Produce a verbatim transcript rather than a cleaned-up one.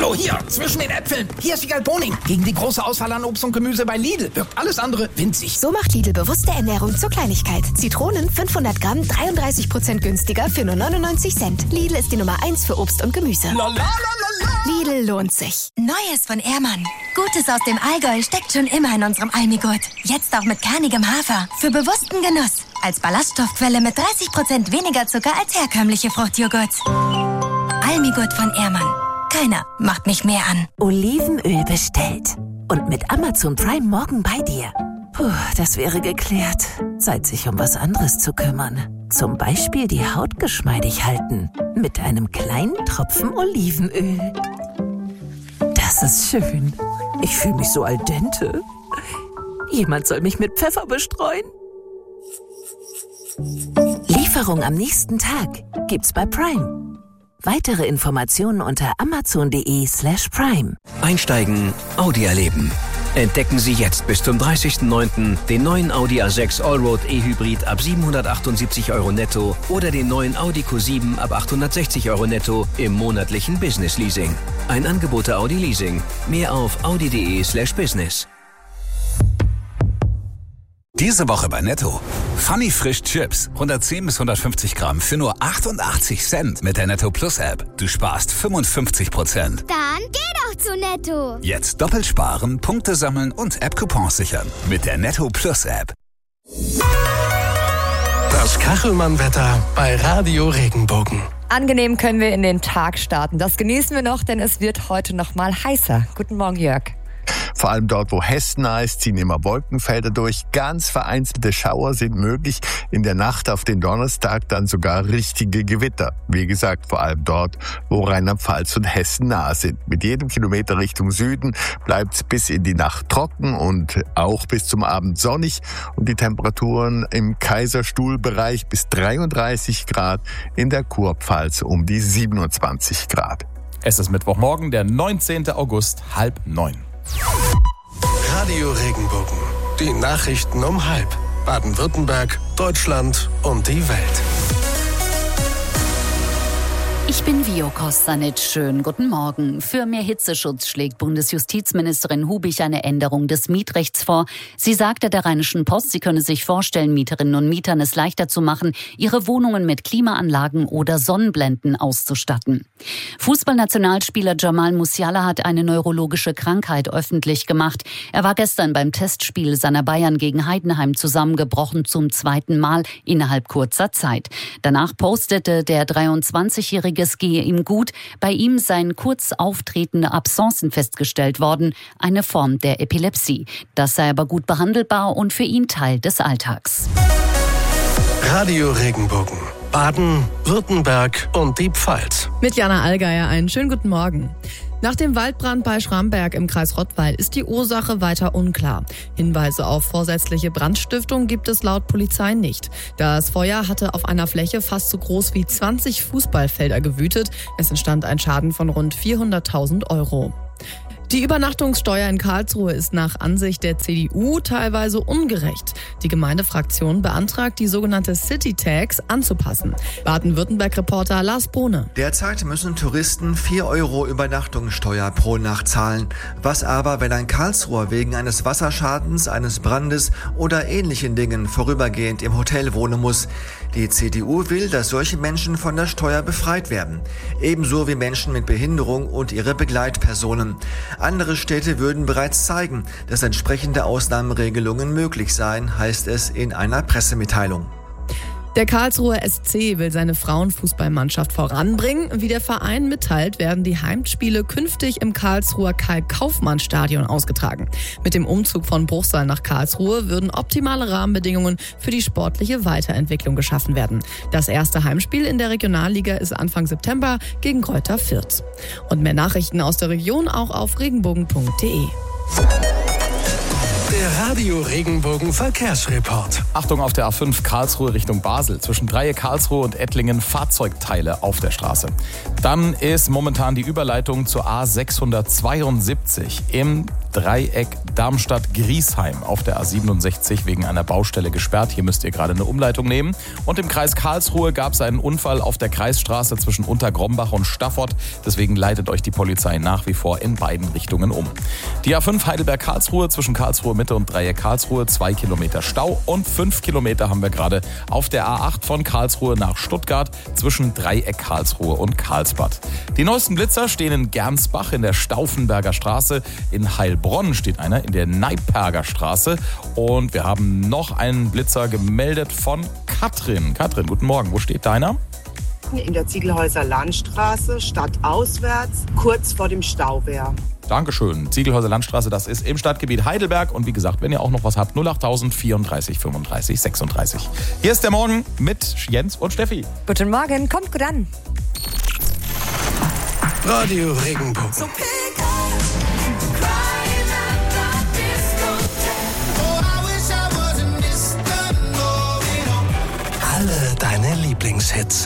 Hallo, hier, zwischen den Äpfeln. Hier ist Wiegald Boning. Gegen die große Auswahl an Obst und Gemüse bei Lidl wirkt alles andere winzig. So macht Lidl bewusste Ernährung zur Kleinigkeit. Zitronen fünfhundert Gramm, dreiunddreißig Prozent günstiger für nur neunundneunzig Cent. Lidl ist die Nummer eins für Obst und Gemüse. La, la, la, la, la. Lidl lohnt sich. Neues von Ehrmann. Gutes aus dem Allgäu steckt schon immer in unserem Almigurt. Jetzt auch mit kernigem Hafer. Für bewussten Genuss. Als Ballaststoffquelle mit dreißig Prozent weniger Zucker als herkömmliche Fruchtjoghurts. Almigurt von Ehrmann. Keiner macht mich mehr an. Olivenöl bestellt. Und mit Amazon Prime morgen bei dir. Puh, das wäre geklärt. Zeit, sich um was anderes zu kümmern. Zum Beispiel die Haut geschmeidig halten. Mit einem kleinen Tropfen Olivenöl. Das ist schön. Ich fühle mich so al dente. Jemand soll mich mit Pfeffer bestreuen. Lieferung am nächsten Tag gibt's bei Prime. Weitere Informationen unter amazon.de slash prime. Einsteigen, Audi erleben. Entdecken Sie jetzt bis zum dreißigsten neunten den neuen Audi A sechs Allroad E-Hybrid ab siebenhundertachtundsiebzig Euro netto oder den neuen Audi Q sieben ab achthundertsechzig Euro netto im monatlichen Business Leasing. Ein Angebot der Audi Leasing. Mehr auf audi.de slash business. Diese Woche bei Netto. Funny Frisch Chips. hundertzehn bis hundertfünfzig Gramm für nur achtundachtzig Cent mit der Netto Plus App. Du sparst fünfundfünfzig Prozent. Dann geh doch zu Netto. Jetzt doppelt sparen, Punkte sammeln und App-Coupons sichern. Mit der Netto Plus App. Das Kachelmann-Wetter bei Radio Regenbogen. Angenehm können wir in den Tag starten. Das genießen wir noch, denn es wird heute noch mal heißer. Guten Morgen, Jörg. Vor allem dort, wo Hessen ist, ziehen immer Wolkenfelder durch. Ganz vereinzelte Schauer sind möglich. In der Nacht auf den Donnerstag dann sogar richtige Gewitter. Wie gesagt, vor allem dort, wo Rheinland-Pfalz und Hessen nahe sind. Mit jedem Kilometer Richtung Süden bleibt es bis in die Nacht trocken und auch bis zum Abend sonnig. Und die Temperaturen im Kaiserstuhlbereich bis dreiunddreißig Grad, in der Kurpfalz um die siebenundzwanzig Grad. Es ist Mittwochmorgen, der neunzehnten August, halb neun. Radio Regenbogen. Die Nachrichten um halb. Baden-Württemberg, Deutschland und die Welt. Ich bin Vio Kostanic. Schönen guten Morgen. Für mehr Hitzeschutz schlägt Bundesjustizministerin Hubich eine Änderung des Mietrechts vor. Sie sagte der Rheinischen Post, sie könne sich vorstellen, Mieterinnen und Mietern es leichter zu machen, ihre Wohnungen mit Klimaanlagen oder Sonnenblenden auszustatten. Fußballnationalspieler Jamal Musiala hat eine neurologische Krankheit öffentlich gemacht. Er war gestern beim Testspiel seiner Bayern gegen Heidenheim zusammengebrochen, zum zweiten Mal innerhalb kurzer Zeit. Danach postete der dreiundzwanzigjährige, es gehe ihm gut. Bei ihm seien kurz auftretende Absenzen festgestellt worden, eine Form der Epilepsie. Das sei aber gut behandelbar und für ihn Teil des Alltags. Radio Regenbogen. Baden, Württemberg und die Pfalz. Mit Jana Allgeier einen schönen guten Morgen. Nach dem Waldbrand bei Schramberg im Kreis Rottweil ist die Ursache weiter unklar. Hinweise auf vorsätzliche Brandstiftung gibt es laut Polizei nicht. Das Feuer hatte auf einer Fläche fast so groß wie zwanzig Fußballfelder gewütet. Es entstand ein Schaden von rund vierhunderttausend Euro. Die Übernachtungssteuer in Karlsruhe ist nach Ansicht der C D U teilweise ungerecht. Die Gemeindefraktion beantragt, die sogenannte City Tax anzupassen. Baden-Württemberg-Reporter Lars Bohne. Derzeit müssen Touristen vier Euro Übernachtungssteuer pro Nacht zahlen. Was aber, wenn ein Karlsruher wegen eines Wasserschadens, eines Brandes oder ähnlichen Dingen vorübergehend im Hotel wohnen muss? Die C D U will, dass solche Menschen von der Steuer befreit werden. Ebenso wie Menschen mit Behinderung und ihre Begleitpersonen. Andere Städte würden bereits zeigen, dass entsprechende Ausnahmeregelungen möglich seien, heißt es in einer Pressemitteilung. Der Karlsruher S C will seine Frauenfußballmannschaft voranbringen. Wie der Verein mitteilt, werden die Heimspiele künftig im Karlsruher Karl-Kaufmann-Stadion ausgetragen. Mit dem Umzug von Bruchsal nach Karlsruhe würden optimale Rahmenbedingungen für die sportliche Weiterentwicklung geschaffen werden. Das erste Heimspiel in der Regionalliga ist Anfang September gegen Greuther Fürth. Und mehr Nachrichten aus der Region auch auf regenbogen punkt de. Der Radio Regenbogen Verkehrsreport. Achtung auf der A fünf Karlsruhe Richtung Basel. Zwischen Dreie Karlsruhe und Ettlingen Fahrzeugteile auf der Straße. Dann ist momentan die Überleitung zur A sechshundertzweiundsiebzig im Dreieck Darmstadt-Griesheim auf der A siebenundsechzig wegen einer Baustelle gesperrt. Hier müsst ihr gerade eine Umleitung nehmen. Und im Kreis Karlsruhe gab es einen Unfall auf der Kreisstraße zwischen Untergrombach und Staffort. Deswegen leitet euch die Polizei nach wie vor in beiden Richtungen um. Die A fünf Heidelberg-Karlsruhe zwischen Karlsruhe Mitte und Dreieck Karlsruhe, zwei Kilometer Stau und fünf Kilometer haben wir gerade auf der A acht von Karlsruhe nach Stuttgart zwischen Dreieck Karlsruhe und Karlsbad. Die neuesten Blitzer stehen in Gernsbach in der Stauffenberger Straße, in Heilbronn steht einer in der Neipperger Straße und wir haben noch einen Blitzer gemeldet von Katrin. Katrin, guten Morgen, wo steht deiner? In der Ziegelhäuser Landstraße, stadtauswärts, kurz vor dem Stauwehr. Dankeschön. Ziegelhäuser Landstraße, das ist im Stadtgebiet Heidelberg. Und wie gesagt, wenn ihr auch noch was habt, null achttausend vierunddreißig fünfunddreißig sechsunddreißig. Hier ist der Morgen mit Jens und Steffi. Guten Morgen, kommt gut an. Radio Regenbogen. So alle deine Lieblingshits.